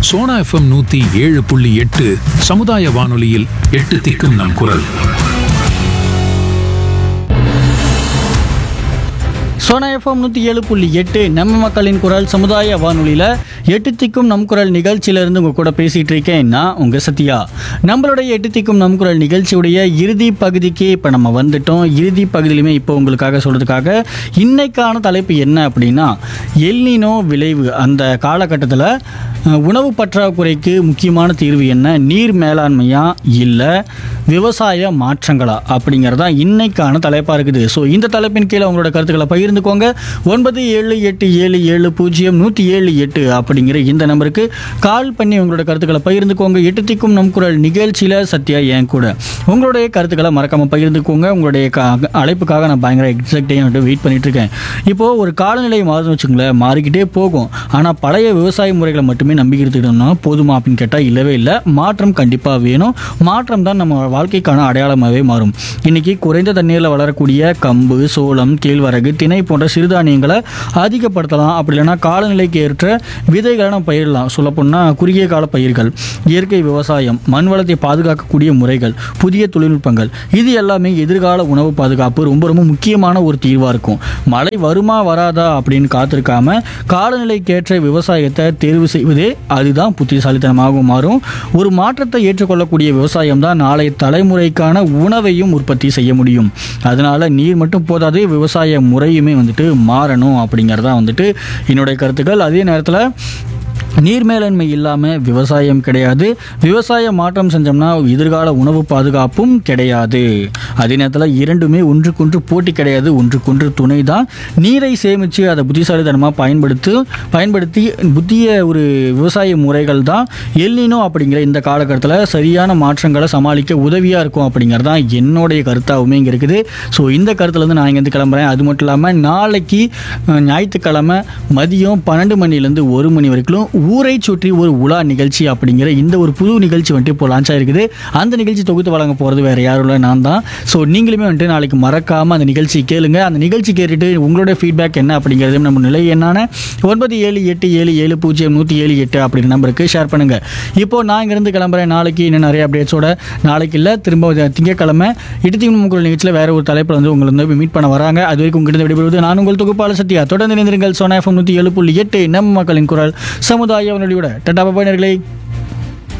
Sona FM 107.8 சமுதாய வானொலியில் எட்டு திக்கும் நம் குரல். சோனா எஃப்எம் 107.8 நம்ம மக்களின் குரல் சமுதாய வானொலியில் எட்டு திக்கும் நம் குரல் நிகழ்ச்சியிலேருந்து உங்கள் கூட பேசிகிட்டு இருக்கேன் நான் உங்கள் சத்யா. நம்மளுடைய எட்டு திக்கும் நம் குரல் நிகழ்ச்சியுடைய இறுதி பகுதிக்கு இப்போ நம்ம வந்துட்டோம். இறுதி பகுதியிலுமே இப்போ உங்களுக்காக சொல்கிறதுக்காக இன்னைக்கான தலைப்பு என்ன அப்படின்னா, எல்னினோ விளைவு. அந்த காலகட்டத்தில் உணவு பற்றாக்குறைக்கு முக்கியமான தீர்வு என்ன? நீர் மேலாண்மையா இல்லை விவசாய மாற்றங்களா அப்படிங்கிறதா இன்னைக்கான தலைப்பாக இருக்குது. ஸோ இந்த தலைப்பின் கீழே உங்களோட கருத்துக்களை பகிர்ந்துக்கோங்க. 9787010778 அப்படிங்கிற இந்த நம்பருக்கு கால் பண்ணி உங்களோட கருத்துக்களை பகிர்ந்துக்கோங்க. எட்டு திக்கும் நம் குரல் நிகழ்ச்சியில் சத்யா என் கூட உங்களுடைய கருத்துக்களை மறக்காமல் பகிர்ந்துக்கோங்க. உங்களுடைய அழைப்புக்காக நான் பயங்கர எக்ஸைட்டாக வெயிட் பண்ணிட்டு இருக்கேன். இப்போது ஒரு காலநிலை மாறுதுன்னு வச்சுங்களேன், மாறிக்கிட்டே போகும். ஆனால் பழைய விவசாய முறைகளை மட்டுமே நம்பிக்கிட்டுனா போதுமா அப்படின்னு கேட்டால் இல்லவே இல்லை. மாற்றம் கண்டிப்பாக வேணும். மாற்றம் தான் நம்ம வாழ்க்கைக்கான அடையாளமாகவே மாறும். இன்றைக்கி குறைந்த தண்ணீரில் வளரக்கூடிய கம்பு, சோளம், கேழ்வரகு, திணை போன்ற சிறுதானியங்களை அதிகப்படுத்தலாம். அப்படி இல்லைனா காலநிலைக்கு ஏற்ற விதைகளை நம்ம பயிரிடலாம். சொல்லப்போனால் குறுகிய கால பயிர்கள், இயற்கை விவசாயம், மண் வளத்தை பாதுகாக்கக்கூடிய முறைகள், புதிய தொழில்நுட்பங்கள், இது எல்லாமே எதிர்கால உணவு பாதுகாப்பு ரொம்ப ரொம்ப முக்கியமான ஒரு தீர்வாக இருக்கும். மழை வருமா வராதா அப்படின்னு காத்திருக்காம காலநிலைக்கேற்ற விவசாயத்தை தேர்வு செய்வதே அதுதான் புத்திசாலித்தனமாக மாறும். ஒரு மாற்றத்தை ஏற்றுக்கொள்ளக்கூடிய விவசாயம் தான் நாளைய தலைமுறைக்கான உணவையும் உற்பத்தி செய்ய முடியும். அதனால நீர் மட்டும் போதாது, விவசாய முறையுமே மாறணும் அப்படிங்கிறதா என்னுடைய கருத்துக்கள். அதே நேரத்தில் நீர் மேலாண்மை இல்லாமல் விவசாயம் கிடையாது. விவசாய மாற்றம் செஞ்சோம்னா எதிர்கால உணவு பாதுகாப்பும் கிடையாது. அதே நேரத்தில் இரண்டுமே ஒன்றுக்கொன்று போட்டி கிடையாது, ஒன்றுக்கொன்று துணை தான். நீரை சேமித்து அதை புத்திசாலித்தனமாக பயன்படுத்தி புதிய ஒரு விவசாய முறைகள் தான் எல்னினோ அப்படிங்கிற இந்த காலகட்டத்தில் சரியான மாற்றங்களை சமாளிக்க உதவியாக இருக்கும் அப்படிங்கிறது தான் என்னுடைய கருத்தாகவுமே இங்கே இருக்குது. ஸோ இந்த கருத்துலேருந்து நான் இங்கேருந்து கிளம்புறேன். அது மட்டும் இல்லாமல் நாளைக்கு ஞாயிற்றுக்கிழமை மதியம் 12 மணிலேருந்து 1 மணி வரைக்கும் ஊரை சுற்றி ஒரு உலா நிகழ்ச்சி அப்படிங்கிற இந்த ஒரு புது நிகழ்ச்சி இப்போ லான்ச் ஆகிருக்குது. அந்த நிகழ்ச்சி தொகுத்து வழங்க போகிறது வேறு யாரும் இல்லை, நான் தான். ஸோ நீங்களுமே நாளைக்கு மறக்காமல் அந்த நிகழ்ச்சி கேளுங்க. அந்த நிகழ்ச்சி கேட்டுட்டு உங்களோட ஃபீட்பேக் என்ன அப்படிங்கிறதையும் நம்ம நிலை என்னான 978770010778 அப்படிங்கிற நம்பருக்கு ஷேர் பண்ணுங்கள். இப்போது நான் இங்கேருந்து கிளம்புறேன். நாளைக்கு இன்னும் நிறைய அப்டேட்ஸோட, நாளைக்கு இல்லை திரும்ப திங்கட்கிழமை இடுத்திக்கும் உங்கள் நிகழ்ச்சியில் வேறு ஒரு தலைப்பில் உங்களை மீட் பண்ண வராங்க. அது வரைக்கும் உங்கள்கிட்ட விடைபெறுவது நான் உங்கள் தொகுப்பாளர் சத்யா. தொடர்ந்து இணைந்திருங்கள். சோனா எஃப்எம் 107.8 நம்ம மக்களின் குரல் சமுதாய வானொலியோட. டாடா பாய் நேயர்களே.